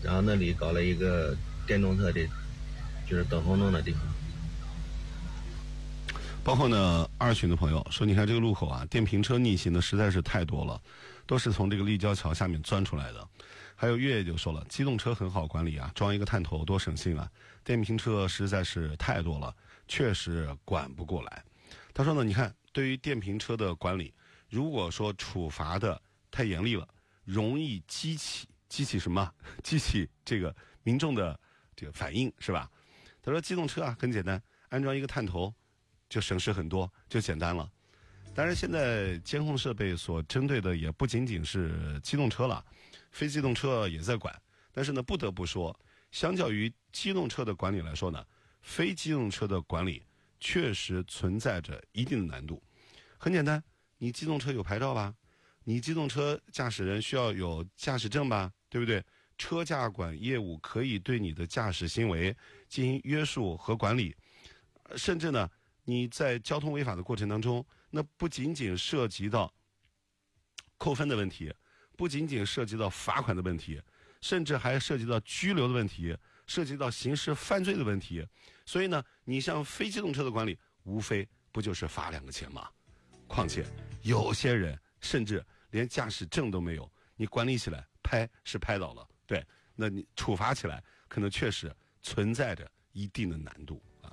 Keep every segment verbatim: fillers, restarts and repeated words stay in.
然后那里搞了一个电动车的，就是等红灯的地方。 包括呢，二群的朋友说，你看这个路口啊，电瓶车逆行的实在是太多了，都是从这个立交桥下面钻出来的。还有月月就说了，机动车很好管理啊，装一个探头多省心啊，电瓶车实在是太多了，确实管不过来。他说呢，你看对于电瓶车的管理，如果说处罚的太严厉了，容易激起激起什么？激起这个民众的这个反应，是吧？他说机动车啊很简单，安装一个探头就省事很多，就简单了。当然现在监控设备所针对的也不仅仅是机动车了，非机动车也在管。但是呢，不得不说，相较于机动车的管理来说呢，非机动车的管理确实存在着一定的难度。很简单，你机动车有牌照吧？你机动车驾驶人需要有驾驶证吧？对不对？车驾管业务可以对你的驾驶行为进行约束和管理，甚至呢，你在交通违法的过程当中，那不仅仅涉及到扣分的问题，不仅仅涉及到罚款的问题，甚至还涉及到拘留的问题，涉及到刑事犯罪的问题。所以呢，你像非机动车的管理，无非不就是罚两个钱吗？况且有些人甚至连驾驶证都没有，你管理起来拍是拍到了，对，那你处罚起来可能确实存在着一定的难度啊。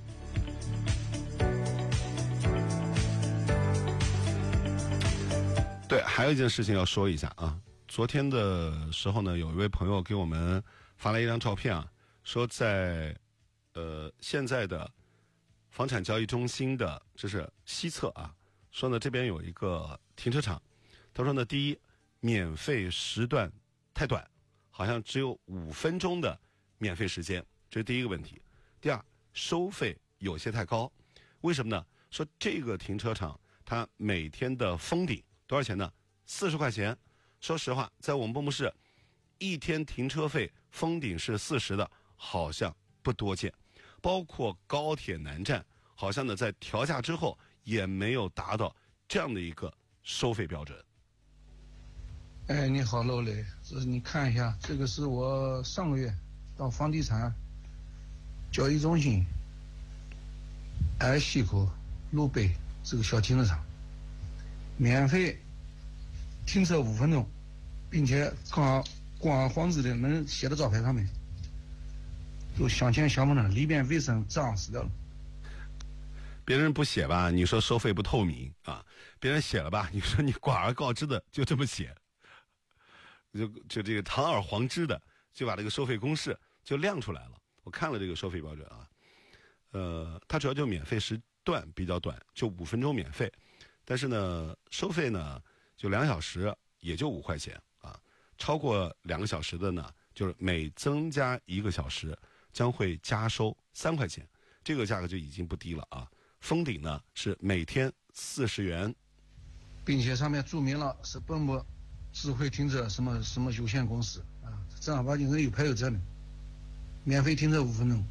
对，还有一件事情要说一下啊。昨天的时候呢，有一位朋友给我们发来一张照片啊，说在呃现在的房产交易中心的这是西侧啊，说呢这边有一个停车场，他说呢，第一，免费时段太短，好像只有五分钟的免费时间，这是第一个问题。第二，收费有些太高，为什么呢？说这个停车场它每天的封顶多少钱呢？四十块钱。说实话，在我们蚌埠市，一天停车费封顶是四十的，好像不多见。包括高铁南站，好像呢在调价之后也没有达到这样的一个收费标准。 哎，你好，楼雷，这是你看一下，这个是我上个月到房地产交易中心爱溪口路北这个小停车场，免费停车五分钟，并且挂挂黄纸的能写的招牌上面有镶嵌小门的，里边卫生脏死掉了。 别人不写吧，你说收费不透明啊；别人写了吧，你说你广而告之的就这么写，就就这个堂而皇之的就把这个收费公式就亮出来了。我看了这个收费标准啊，呃，它主要就免费时段比较短，就五分钟免费，但是呢，收费呢就两小时也就五块钱啊，超过两个小时的呢，就是每增加一个小时将会加收三块钱，这个价格就已经不低了啊。封顶呢是每天四十元， 并且上面注明了是蚌埠智慧停车什么什么有限公司啊，正儿八经是有牌有证的，免费停车五分钟。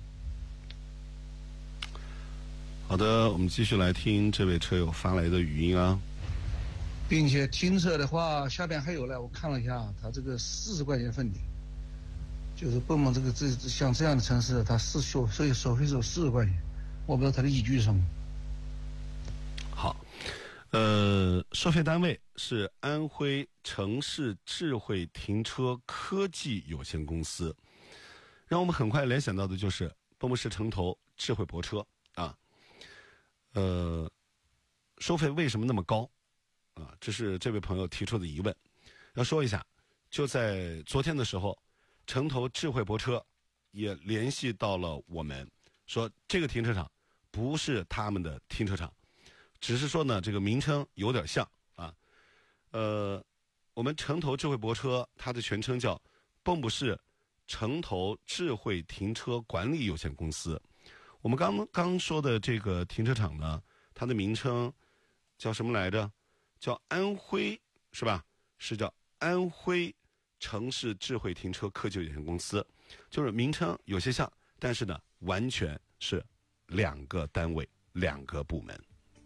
好的，我们继续来听这位车友发来的语音啊。 并且停车的话，下边还有呢，我看了一下，它这个四十块钱封顶，就是蚌埠这个这像这样的城市，它是收所以收费是四十块钱，我不知道它的依据是什么。 好，呃，收费单位是安徽城市智慧停车科技有限公司，让我们很快联想到的就是蚌埠市城投智慧泊车啊。呃，收费为什么那么高啊？这是这位朋友提出的疑问。要说一下，就在昨天的时候，城投智慧泊车也联系到了我们，说这个停车场不是他们的停车场，只是说呢这个名称有点像啊。呃，我们城投智慧泊车它的全称叫蚌埠市城投智慧停车管理有限公司。我们刚刚说的这个停车场呢，它的名称叫什么来着？叫安徽，是吧？是叫安徽城市智慧停车科技有限公司，就是名称有些像，但是呢，完全是两个单位、两个部门。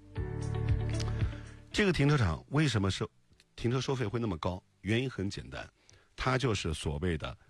这个停车场为什么是停车收费会那么高？原因很简单，它就是所谓的